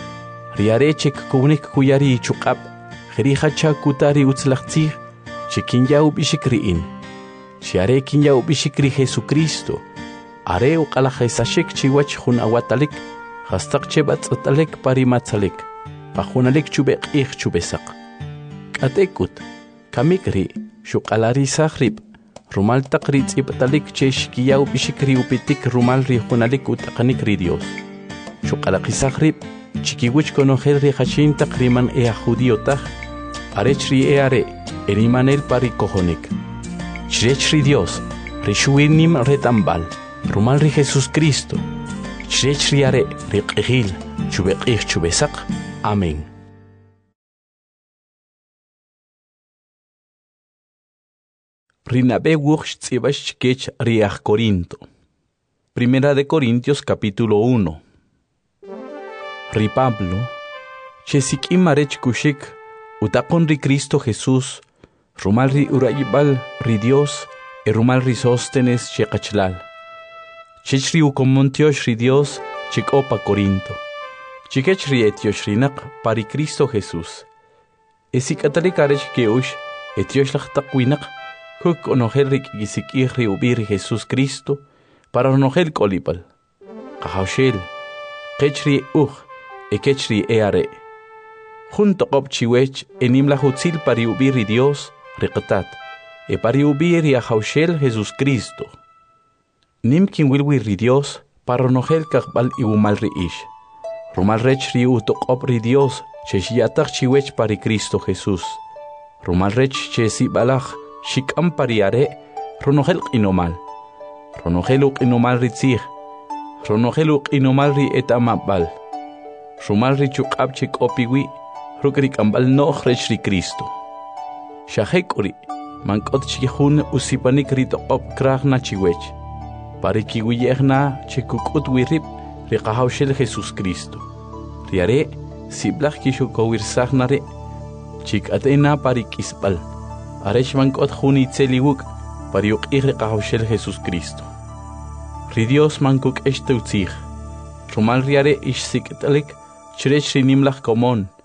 riare chek kunik kuyari chukap, Herihacha kutari utzlachtzir, chekinyau bishikriin. Shiare kinyau bishikri Jesucristo. Are uqalajesashik chiwach hun awatalik, hastak chebat atalek parimatzalik, pahunalik chubek ich chubesak. Katekut, kamikri, shukalari sahrib, rumal takrit ibtalik chesh kiyau bishikri upitik rumal rihunalik utakanik ri Dios. Shukalaki sahrib, chikiwich konogel rihashin takriman ea judiotaj, arechri eare, erimanel parikojonik. Chrechri Dios, rishuinim retambal, rumal ri Jesus Cristo. Chrechri are, riqihil, chubekih chubesak. Amén. Rinabe wuch tzibash kech riach Corinto. Primera de Corintios capítulo 1. Ri Pablo, chesik imarech kushik, utakon ri Cristo Jesús, rumal ri urayibal ri Dios, e rumal ri Sóstenes chekachlal. Chechri ukomontiosh ri Dios, chikopa Corinto. Chikech ri etiosh rinak pari Cristo Jesús. Esikatalik arech keush, etiosh lachtakwinak, kuk onogel rik gisikih ri ubir Jesús Cristo, para onogel kolibal. Kahaushel, kechri ekechri eare. Junto op chiwech enim la hutzil pari ubiri Dios, riqtat, e pari ubiri a haushel Jesus Cristo. Nimkin wilwi ri Dios, para nogel kakbal iumal ri ish. Rumal rech ri utok op ri Dios, cheshiatak chiwech pari Cristo Jesus. Rumal rech chesi balach, shikam pariare, ronogel inomal. Ronogeluk inomal ri tzih. Ronogeluk inomal ri etamabal. Rumal ri chukab chik opiwi, rukrik ambal noch rech ri Cristo. Shahekuri, mankot chihun usipanik rito op krach na chiwech. Parikiwiyehna chikukut wirip, riqahaushel Jesus Cristo. Riare, siblach kishukowirsachnare, chik atena parikisbal. Arech mankot huni tseliwuk, pariuk riqahaushel Jesus Cristo. Ri Dios mankuk eshtutzich. Rumal riare ish sikitalik, Chrech rinimlach komon,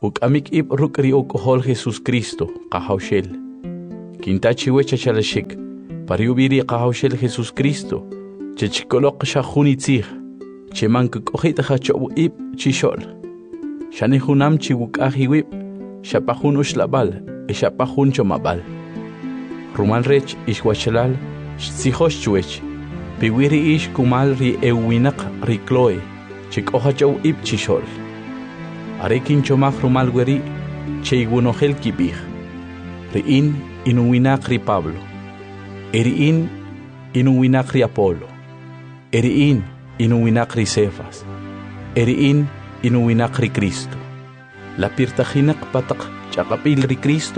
Huk'amik ib ruk'ri okohol Jesus Cristo qahawshel. Kintachi wecha chalashik pariubiri qahawshel Jesus Cristo chechkolok shahuni tzih chemank kohita hachobu ib chishol. Shani hunam chi wukahi wib shapahun ushlabal shapahun chomabal. Rumal rech ishwachalal sihosh chuech piwiri ish kumal ri ewinak ri kloe chikohachow ib chishol. Arekin chomach rumal weri cheigunohel kibih. Riin inuwinak ri Pablo. Eriin inuwinak ri Apolo. Eriin inuwinak ri Cefas. Eriin inuwinak ri Cristo. La pirtajinak patak chakapil ri Cristo.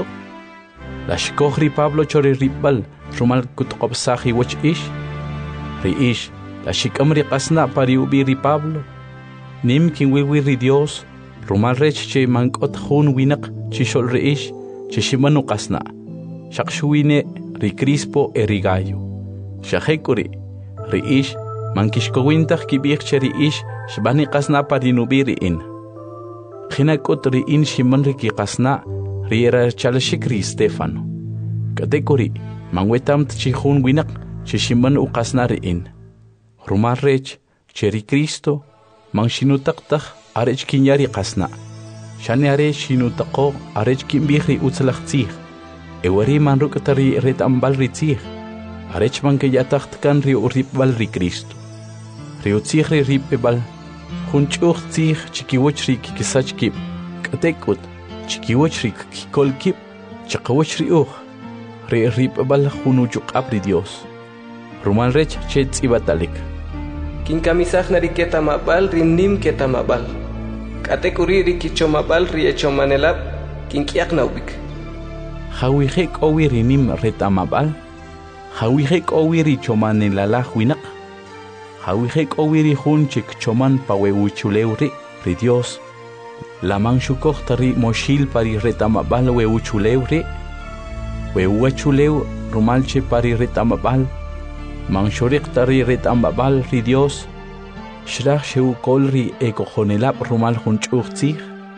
La shkoh ri Pablo chori ribal rumal kutkopsahi wach ish. Ri ish la shikam ri qasna pariubi ri Pablo. Nim kinwiwi ri Dios. Rumal rech che mankot hun winak chishol ri ish che shimanu qasna. Shakshuine ri Crispo ri Gallo. Shahekuri ri ish mankishkowintach kibich che ri ish shbani qasna parinubi ri in. Khinakot ri in shiman ri ki qasna ri era chalashik ri Stefano. Katekuri mangwetamt chi hun winak che shiman u qasna ri in. Rumal rech che ri Cristo mangshinutaktak arech kinyari qasna. Shani are shinutaqo arech kimbihri utzlaq tzih. Ewari man rukatari retambal ri tzih. Arech man ke yataht kan ri uripbal ri Cristo. Ri utzih ri ripebal. Hunchuch tzih chikiwoch ri kikisach kip. Katekut chikiwoch ri kikol kip. Chakawoch ri uch. Ri ripebal hunuchuk apri Dios. Rumal rech che tzibatalik. Kinkamisaj nari ketamabal ri nim ketamabal. Katekuri ri kichomabal ri echomanelab kinkiak naubik. Hawihek owi ri nim retamabal. Hawihek owi ri chomanelalah winak. Hawihek owi ri hun chik choman paweuchuleu ri Dios. Lamang shukok tari moshil pari retamabal weuchuleu ri. Weuachuleu rumalche pari retamabal. Mangshorik tari retamabal ri Dios. Shrach sheu kolri ekojonelab rumal hunchuch tzih.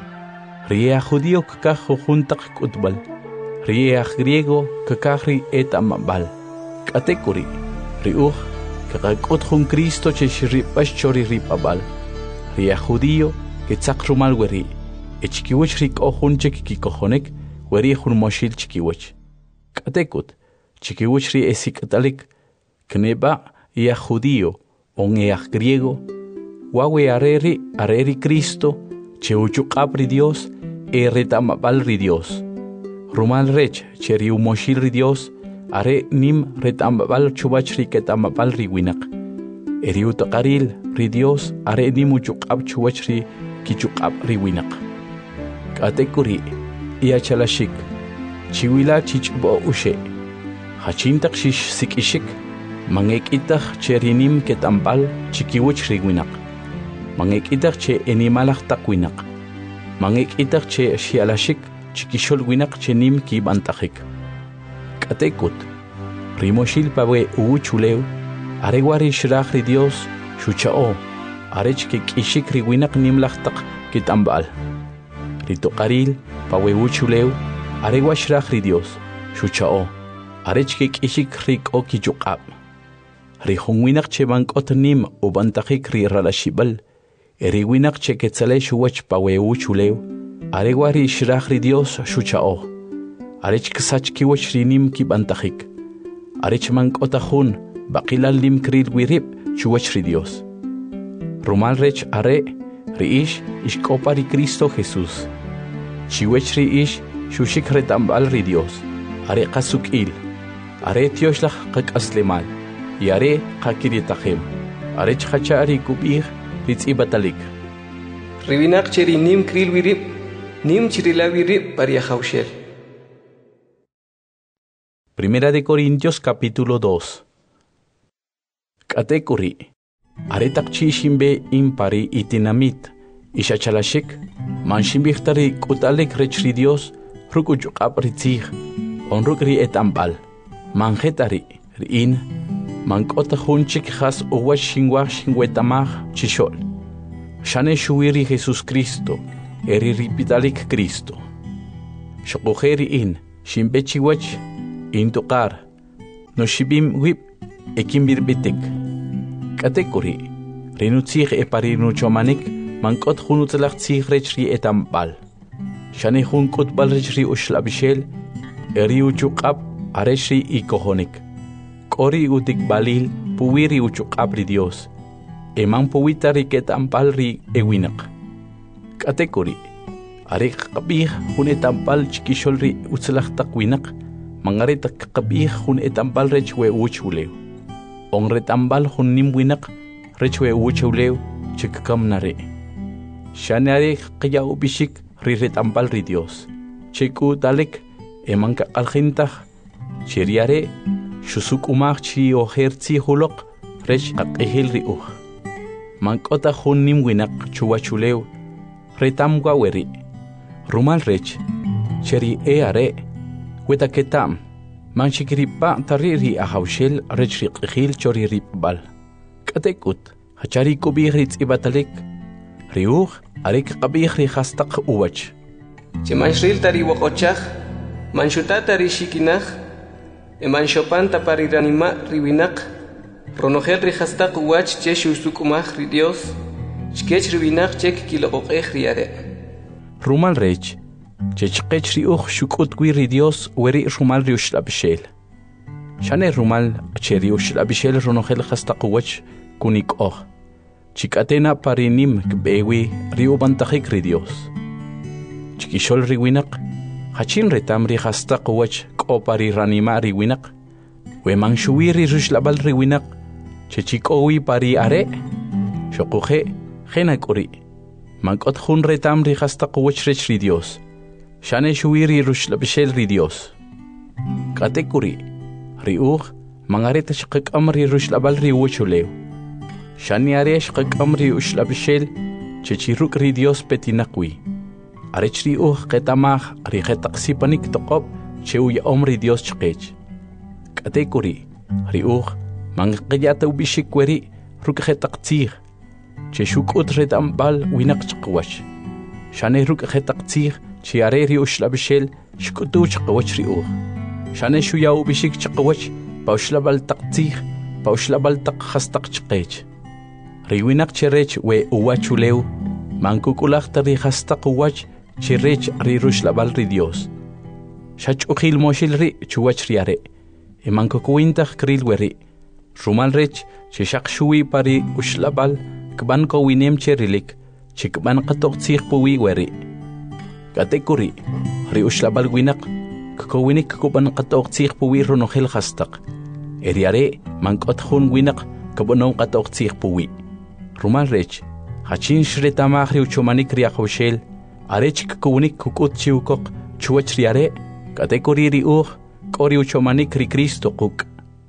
Riea judío kakaj juntak kutbal. Riea griego kakajri etamabal. Katekuri. Riuch kakakut jun Cristo cheshripash chori ripabal. Riea judío ketzak rumal weri. Echkiwech rik ojun chekikojonek weri jun moshil chikiwech. Katekut. Chikiwech ri esikatalik. Kneba ia judío on ea griego. Wawe areri Cristo, cheuchukap ri Dios, retamabal ri Dios. Rumal rech, cheri umoshil ri Dios, are nim retamabal chubach ri ketamabal ri winak. Eriutakaril ri Dios, are nim uchukap chubach ri kichukap ri winak. Katekuri, ia chalashik, chiwila chichbo ushe. Hachintak shish sikishik, mangekitach cherinim ketambal chikiwich ri winak. Mangekitach che enimalach takwinak. Mangekitach che shialashik chikishol winak che nim ki bantachik. Katekut. Rimoshil pawe uuchuleu. Arewari shrach ri Dios shuchao. Arech ke kishik ri winak nim lachtak kitambal. Ritokaril pawe uuchuleu. Arewa shrach ri Dios shuchao. Arech ke kishik rik o kichukab. Ri winak che bankot nim u bantachik ri ralashibal. Eriwinak che ketzale shuwach paweu chuleu. Arewari shrach ri Dios shuchao. Arech ksach kiwach rinim ki bantachik. Arech mankotajun bakilal lim kril wirib shuwach ri Dios. Rumal rech are ri ish ishkopa ri Cristo Jesus. Chiwech ri ish shushik retambal ri Dios. Are kasukil. Are tioshlach kakaslemal. Y are kakiritajem. Arech hachari kubir. Ritzibatalik. Ribinak cheri nim kril wirib, nim chirila wirib paria haushel. Primera de Corintios capítulo 2. Katekuri. Aretak chishimbe impari itinamit. Ishachalashik. Manshimbichtari kutalek rechri Dios. Rukuchukap ritzig. Onrukri etambal. Manjetari. Rin. Mankota hunchik has uwach shingwach shingwetamach chishol. Shane shuiri Jesus Cristo. eri ripitalik Cristo. Shokujeri in, shimbechiwach, intukar, no shibim wip, ekimbirbitik. Katekuri, rinutzig eparinuchomanik, mankot hunutzelach tzigrechrri etampal. Shani hunkot balrechri ushlabishel, eri uchukab, arechri ikohonik. Kori utik balil, puwiri uchukab ri Dios. Eman puwita riketampal ri ewinak. Katekuri, arik kabih hun etampal chikishol ri utzelach takwinak, mangaretak kabih hun etampal rechwe uchulew. On retambal hun nimwinak, rechwe uchulew, chikakam nare. Shani arik kaya ubishik ri retambal ri Dios. Chiku dalek, eman kakalhintach, chiriare, shusuk umach chi oherzi hulok, rech kakihil ri uch. Mankota hun nimwinak chuwachulew, retam guaweri, rumal rech, cheri are, weta ketam, manchikiripa tariri ahaushel rech riqhil chori ripbal. Katekut, hachari kubih ritz ibatalik, riuch, arik kabih ri hastak uwach. Chimanshril tari wakochach, manshutata rishikinach, emanshopan pariranima riwinak, ronogel ri hastak uwach cheshu sukumach ri Dios, chkech riwinak chek kiloqoqej riare. Rumal rech, chechkech ri uch shukut ri Dios weri rumal ri ushlabishel. Shane rumal cheri ushlabishel ronogel hastak uwach kunik och. Chikatena parinim kbewi ri ubantajik ri Dios. Chikishol ri winak, hachin retam ri hastak uwach kopari ranima ri winak, weman shuwi ri rushlabal ri winak, chechikowi pari are, shokuje, genakuri, mankot hun retam ri hastak uwach rech ri Dios, shane shuwi ri rushlabishel ri Dios. Katekuri, ri uch, mangareta shkakam ri rushlabal ri uwachulew, shani are shkakam ri ushlabishel, chechiruk ri Dios petinakwi. Arech ri uch ketamach ri ketaksipanik toqob cheu ya omri Dios chqech. Katekuri, ri uch mangqiyata ubishikweri ruk ketaktsig. Cheshukut retambal winak chqwach. Shane ruk ketaktsig chiare ri ushlabishel shkutu chqwach ri uch. Shane shuya ubishik chqwach paushlabal taktsig paushlabal tak khastak chqech. Ri winak cherech we uwachulew mankukulach ri khastak uwach chirech ri rushlabal ri Dios. Shachukhil moshil ri chuwach riare. Emankukuintach kril weri. Rumal rech chishak shui pari ushlabal kban ko winem cherilik chikban qatok tsig puwi weri. Katekuri ri ushlabal winak ko winik kuban qatok tsig puwi ronohel khastak. Eriare mankot khun winak kabonon qatok tsig puwi. Rumal rech hachin shretamach ri uchomanik ri akhwshel arech kunik kukut chiukok chuwach riare katekuri ri uch kori uchomanik ri Cristo kuk.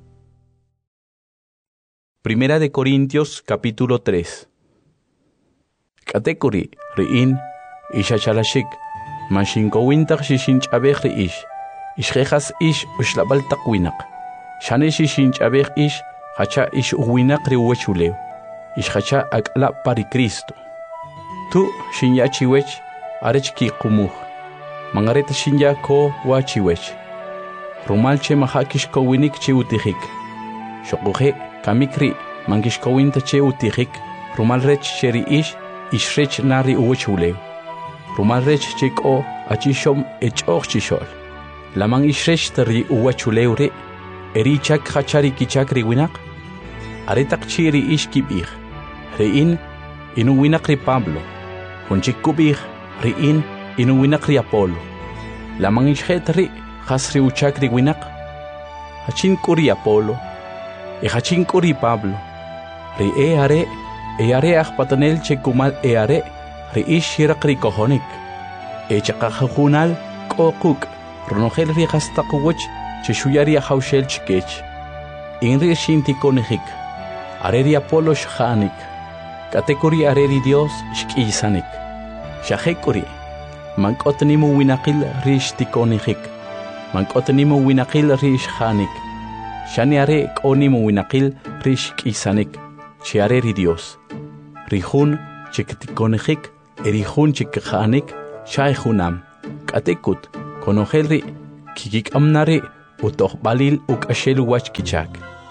Primera de Corintios capítulo 3. Katekuri ri in ishachalashik manshinko wintach shishinch abech ri ish ishkhas ish ushlabal takwinak shane shishinch abech ish hacha ish uwinak ri uwachulew ishkhacha akla pari Cristo. Tu shinya chiwech arech ki qumuj. Mangareta shinya ko wa chiwech. Rumal che mahakish ko winik che utihik. Shokuje kamikri mangish ko winta che utihik. Rumal rech cheri ishrech nari uwachulew. Rumal rech che ko achishom echog chishol. Lamang ishrech tari uwachulew re. Eri chak hachari kichakri winak. Aretak chiri ishkibih. Rein inuwinak ri Pablo. Hunchik kubih riin inuwinak ri Apolo. Lamang ishhet ri hasri uchak ri winak. Hachin kuri Apolo. Hachin kuri Pablo. Ri are akpatanel chekumal are ri ishirak ri kohonik. Chakahunal kokuk ronogel ri hastakuwach cheshuyari ahaushel chikech. Inri shinti konihik. Areri Apolo shhanik. Katekuri areri Dios shkisanik. Shahekuri. Mankotnimu winakil rish tikonihik. Mankotnimu winakil rish hanik. Shani are konimu winakil rish kisanik. Chiareri Dios. Rihun chiktikonihik erihun chikhanik shay hunam katekut konohelri kikik amnari utoh balil ukashelu wach kichak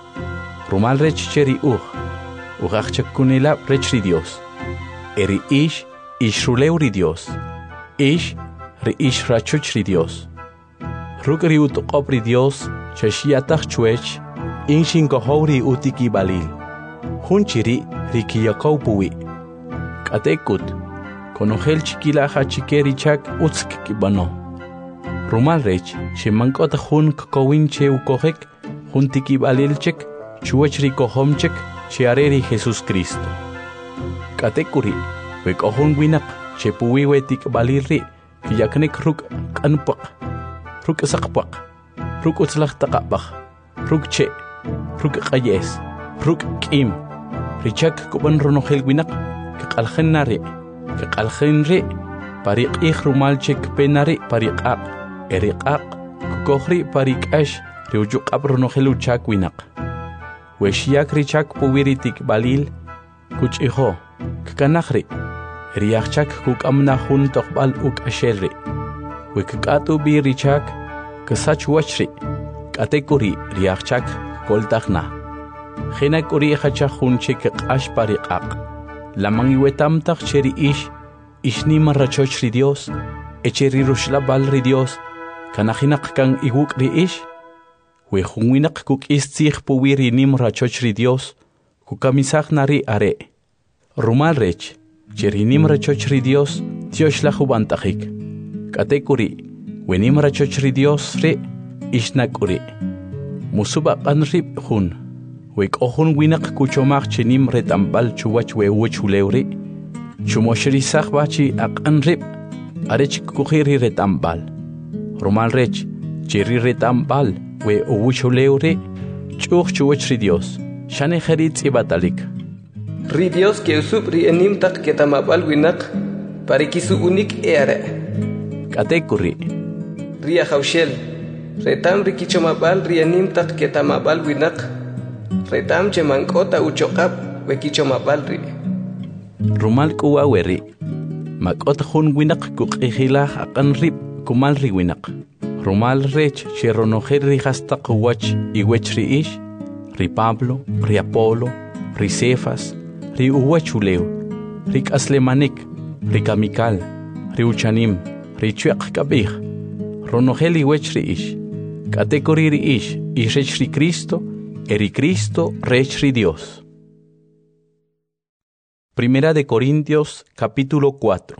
rumal rech cheri ugachkunila rechri Dios eri ish ruleuri Dios ish rachuchri Dios rukri utqopri Dios chashiatach chuech inshin kohori utiki balil hunchiri rikiyakaupuwi katekut konohel chikila hachikeri chak utsk kibano rumal rech shimankot hun kowinche ukohek huntiki balilchek chuechri kohomchek chiareri Jesus Cristo katekuri wekohun winak chepuwi wetik balilri kiyaknek ruk kanpak ruk sakpak ruk utzlach taqabak ruk che ruk qayes ruk kim richak kuban ronohel winak kalkhenari kalkhenri pariq rumalchek penari pariqaq eriqaq kohri pariqash riujuk abronohelu chak winak weshiak richak puwiritik balil kuchiho kanakri riachak kukamna hun toqbal ukashelri wekatu bi richak kasach wachri katekuri riachak koltakhna khina kuri khacha hun chik qash pariqaq lamangi wetam tak cheri ishni marrachochri Dios echeri rushla balri Dios kanakhinak kan iguk ri we hunwinak kuk istzig puwiri nim rachochri Dios kukamisak nari are rumal rech cheri nim rachochri Dios tioshla hubantajik katekuri we nim rachochri Dios re ishnakuri musuba qanrib hun we kohun winak kuchomaq chinim retambal chuwach we wuchuleuri chumoshri sakhbachi aqanrib arech kukhiri retambal rumal rech cheri retambal we uwuchuleuri chuchri Dios shane kharit ibatalik ri Dios que usub ri enim tak ketamabal winak parikisu unik eare katekuri ri haushel retam ri kichomabal ri enim tak ketamabal winak retam chemankota uchoqab we kichomabal ri rumal kuwa weri makot hun winak kuqihila aqanrib kumal ri winak rumal rech cheronoher ri hastaq wach iwech ri ri Pablo ri Apolo ri Cefas ri uwachuleu ri kaslemanik ri kamikal ri uchanim ri chuaq kabih ronoheli wech ri katekori ri rech ri Cristo eri Cristo rech ri Dios. Primera de Corintios capítulo 4.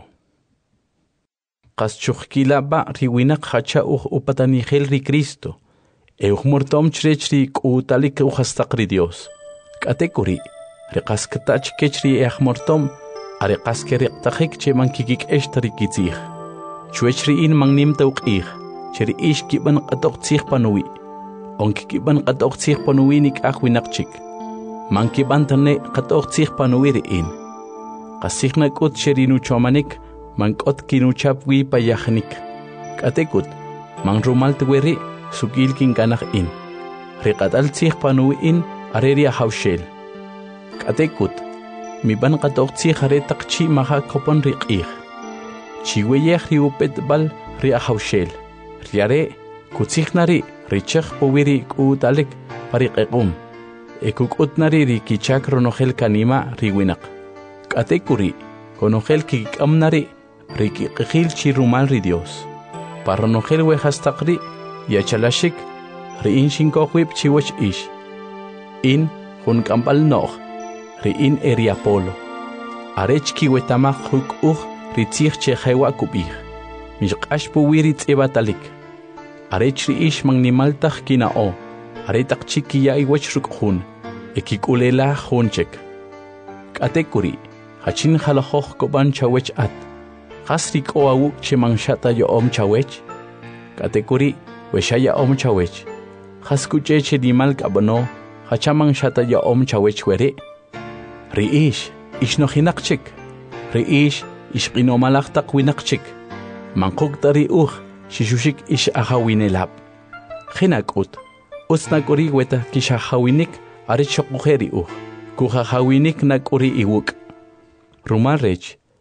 Qaschuqkila ba riwinak hacha upatanihel ri Cristo mortom chrechri kutalik uhastaqri Dios katekuri riqaskatach kechri mortom are qaskeriqtajik chemankikik eshtari kitzig chuechri in mangnim tawqih cheri kiban qatoqtzig panuwi onkikiban qatoqtzig panuwinik ahwinaqchik mankiban tane qatoqtzig panuwi in qasigna kut cherinu chomanik mankot kinuchapwi payahnik katekut mangrumal tweri sukilkin kanaq in riqataltzig panuwi in areria haushel katekut miban qatoqtzig aretaqchi maha kopon riqih chiweyeh riupet bal ria haushel riare kutsignari richaq powiri kutalik pariqequm ekukutnari rikichak ronohel kanima riwinaq katekuri konogel kikamnari rikiqil chirumal ri Dios parronogel wehastaqri yachalashik ri inshinkoqwib chiwach in hun kampal nog ri in eri Apolo arech kiwetamaq huk ri tzig chehewa kubih mishqash puwiri tsebatalik arech ri mangnimaltaj kinao aretaq chikiya iwach rukhun ekikulela hunchek katekuri hachin halahoj koban chawech at khasri koawu chemangshata yo chawech katekuri weshaya chawech khaskuche chedimal kabano hachamang shata yo chawech were ri no hinaqchik ri ishqino malaqtaq winaqchik manqukta ri shishushik ahawinelab khinakut usnakuri weta kishahawinik arichoqujeri kuhahawinik nakuri iwuk rumarech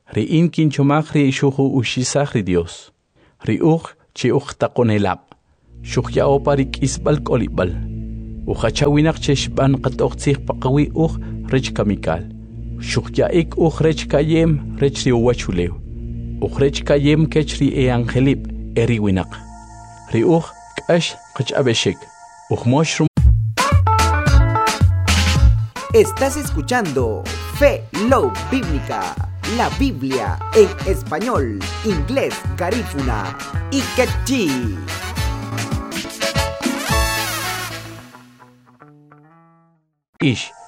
Ri'in kinchomaj ri shuju ushisaj ri Dios. Ri chi taqonelab. Shukya opari kisbal kolibal. Ujachawinak cheshban qatoqtzij paqawi rech kamikal. Shukya ik rech kayem rech ri uwachulew. Rech kayem kech ri angelib eri winak. Ri k'ash qach'abeshik. Moshrum. Estás escuchando Fe Love Bíblica, la Biblia en español, inglés, garífuna y quechí. Ish,